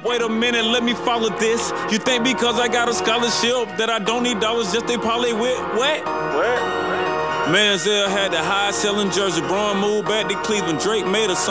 Wait a minute, let me follow this. You think because I got a scholarship that I don't need dollars just they parlay with? What? Manziel had the high selling jersey. Braun moved back to Cleveland. Drake made a